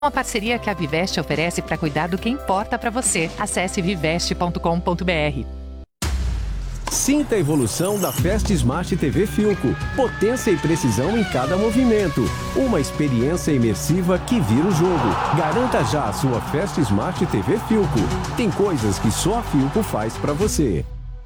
Uma parceria que a Viveste oferece para cuidar do que importa para você. Acesse viveste.com.br. Sinta a evolução da Fast Smart TV Philco. Potência e precisão em cada movimento. Uma experiência imersiva que vira o jogo. Garanta já a sua Fast Smart TV Philco. Tem coisas que só a Philco faz para você.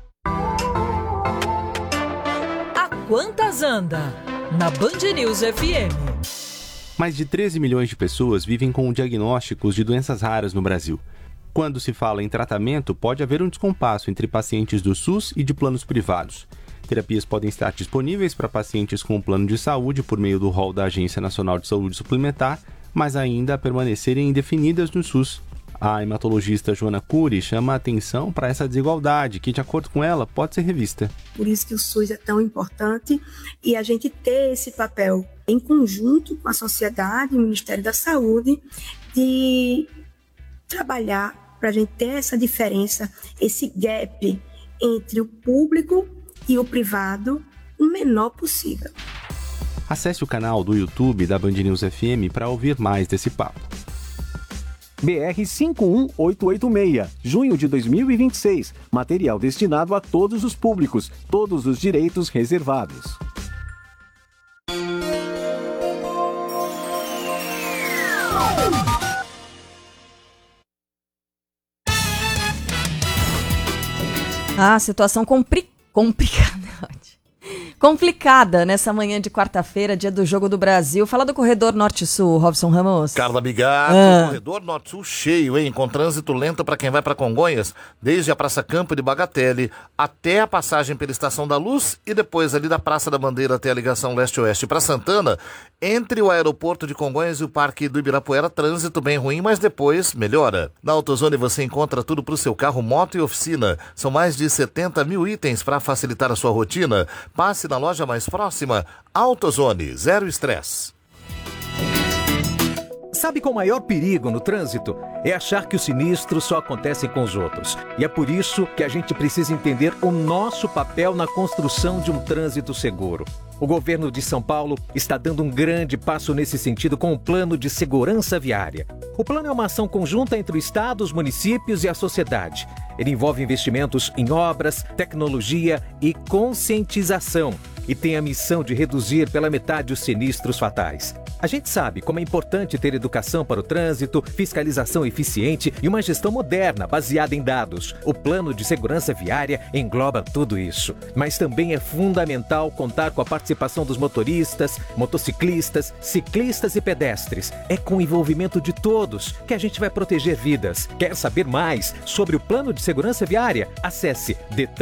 A quantas anda? Na Band News FM. Mais de 13 milhões de pessoas vivem com diagnósticos de doenças raras no Brasil. Quando se fala em tratamento, pode haver um descompasso entre pacientes do SUS e de planos privados. Terapias podem estar disponíveis para pacientes com plano de saúde por meio do rol da Agência Nacional de Saúde Suplementar, mas ainda permanecerem indefinidas no SUS. A hematologista Joana Cury chama a atenção para essa desigualdade, que, de acordo com ela, pode ser revista. Por isso que o SUS é tão importante e a gente ter esse papel em conjunto com a sociedade e o Ministério da Saúde de trabalhar para a gente ter essa diferença, esse gap entre o público e o privado o menor possível. Acesse o canal do YouTube da Band News FM para ouvir mais desse papo. BR 51886, junho de 2026. Material destinado a todos os públicos, todos os direitos reservados. Situação complicada nessa manhã de quarta-feira, dia do Jogo do Brasil. Fala do corredor Norte-Sul, Robson Ramos. Carla Bigato, corredor Norte-Sul cheio, hein? Com trânsito lento para quem vai para Congonhas, desde a Praça Campo de Bagatelle até a passagem pela Estação da Luz e depois ali da Praça da Bandeira até a ligação leste-oeste para Santana. Entre o aeroporto de Congonhas e o Parque do Ibirapuera, trânsito bem ruim, mas depois melhora. Na AutoZone você encontra tudo para o seu carro, moto e oficina. São mais de 70 mil itens para facilitar a sua rotina. Passe na loja mais próxima. AutoZone, zero estresse. Sabe qual o maior perigo no trânsito? É achar que os sinistros só acontecem com os outros. E é por isso que a gente precisa entender o nosso papel na construção de um trânsito seguro. O governo de São Paulo está dando um grande passo nesse sentido com o Plano de Segurança Viária. O plano é uma ação conjunta entre o Estado, os municípios e a sociedade. Ele envolve investimentos em obras, tecnologia e conscientização. E tem a missão de reduzir pela metade os sinistros fatais. A gente sabe como é importante ter educação para o trânsito, fiscalização eficiente e uma gestão moderna, baseada em dados. O Plano de Segurança Viária engloba tudo isso. Mas também é fundamental contar com a participação dos motoristas, motociclistas, ciclistas e pedestres. É com o envolvimento de todos que a gente vai proteger vidas. Quer saber mais sobre o Plano de Segurança Viária? Acesse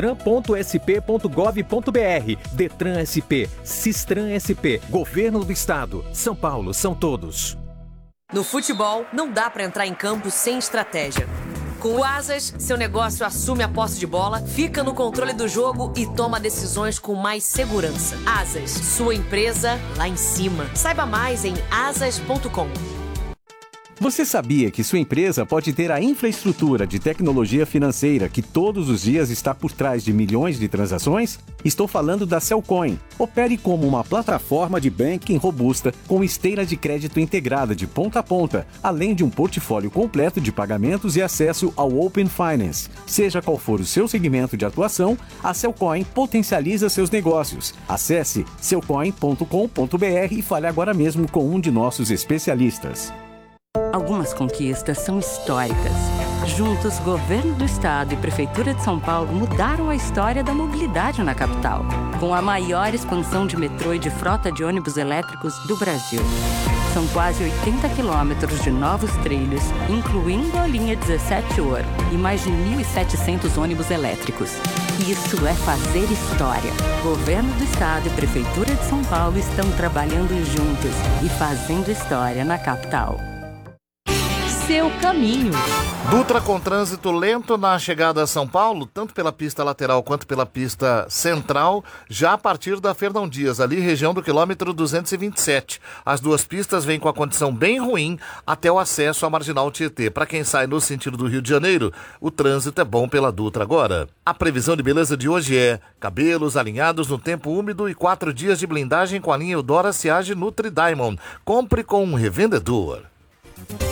detran.sp.gov.br. Detran SP, Sistran SP, Governo do Estado, São Paulo, são todos. No futebol, não dá pra entrar em campo sem estratégia. Com o Asas, seu negócio assume a posse de bola, fica no controle do jogo e toma decisões com mais segurança. Asas, sua empresa lá em cima. Saiba mais em asas.com. Você sabia que sua empresa pode ter a infraestrutura de tecnologia financeira que todos os dias está por trás de milhões de transações? Estou falando da Cellcoin. Opere como uma plataforma de banking robusta com esteira de crédito integrada de ponta a ponta, além de um portfólio completo de pagamentos e acesso ao Open Finance. Seja qual for o seu segmento de atuação, a Cellcoin potencializa seus negócios. Acesse cellcoin.com.br e fale agora mesmo com um de nossos especialistas. Algumas conquistas são históricas. Juntos, Governo do Estado e Prefeitura de São Paulo mudaram a história da mobilidade na capital, com a maior expansão de metrô e de frota de ônibus elétricos do Brasil. São quase 80 quilômetros de novos trilhos, incluindo a linha 17 Ouro, e mais de 1.700 ônibus elétricos. Isso é fazer história. Governo do Estado e Prefeitura de São Paulo estão trabalhando juntos e fazendo história na capital. Seu caminho. Dutra com trânsito lento na chegada a São Paulo, tanto pela pista lateral quanto pela pista central, já a partir da Fernão Dias, ali região do quilômetro 227. As duas pistas vêm com a condição bem ruim até o acesso à Marginal Tietê. Para quem sai no sentido do Rio de Janeiro, o trânsito é bom pela Dutra agora. A previsão de beleza de hoje é cabelos alinhados no tempo úmido e 4 dias de blindagem com a linha Eudora Siage Nutri Diamond. Compre com um revendedor.